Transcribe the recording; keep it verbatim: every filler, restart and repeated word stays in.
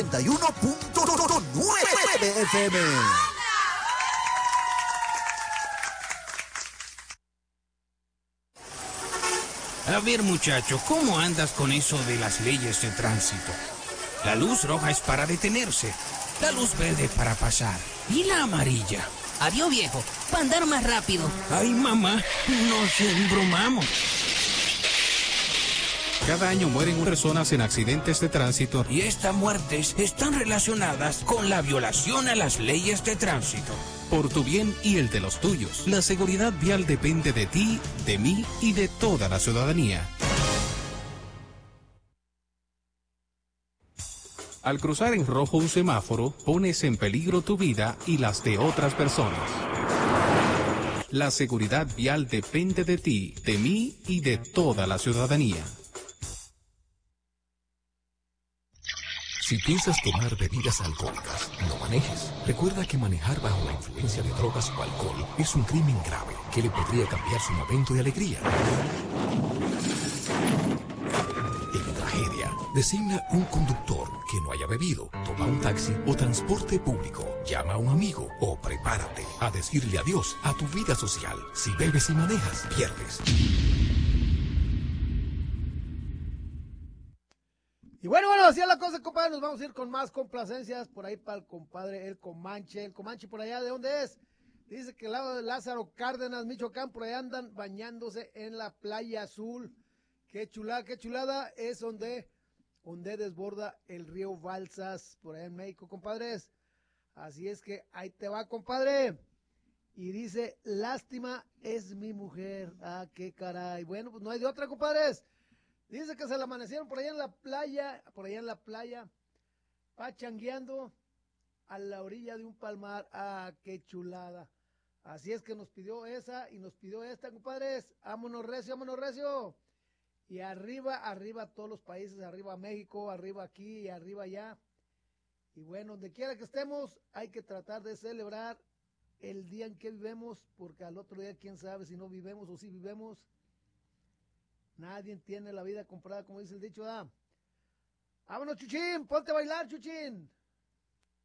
noventa y uno punto nueve F M. A ver, muchacho, ¿cómo andas con eso de las leyes de tránsito? La luz roja es para detenerse, la luz verde para pasar y la amarilla. Adiós, viejo, para andar más rápido. Ay, mamá, nos embromamos. Cada año mueren personas en accidentes de tránsito. Y estas muertes están relacionadas con la violación a las leyes de tránsito. Por tu bien y el de los tuyos, la seguridad vial depende de ti, de mí y de toda la ciudadanía. Al cruzar en rojo un semáforo, pones en peligro tu vida y las de otras personas. La seguridad vial depende de ti, de mí y de toda la ciudadanía. Si piensas tomar bebidas alcohólicas, no manejes. Recuerda que manejar bajo la influencia de drogas o alcohol es un crimen grave que le podría cambiar su momento de alegría en tragedia. Designa un conductor que no haya bebido, toma un taxi o transporte público, llama a un amigo o prepárate a decirle adiós a tu vida social. Si bebes y manejas, pierdes. Y bueno, bueno, así es la cosa, compadre. Nos vamos a ir con más complacencias por ahí para el compadre El Comanche. El Comanche por allá, ¿de dónde es? Dice que al lado de Lázaro Cárdenas, Michoacán, por allá andan bañándose en la playa azul. Qué chulada, qué chulada es donde, donde desborda el río Balsas, por allá en México, compadres. Así es que ahí te va, compadre. Y dice, lástima es mi mujer. Ah, qué caray. Bueno, pues no hay de otra, compadres. Dice que se la amanecieron por allá en la playa, por allá en la playa, pachangueando a la orilla de un palmar. Ah, qué chulada. Así es que nos pidió esa y nos pidió esta, compadres. Vámonos recio, vámonos recio. Y arriba, arriba todos los países, arriba México, arriba aquí y arriba allá. Y bueno, donde quiera que estemos, hay que tratar de celebrar el día en que vivemos, porque al otro día quién sabe si no vivemos o si vivemos. Nadie tiene la vida comprada, como dice el dicho, ¿ah? Vámonos, Chuchín, ponte a bailar, Chuchín.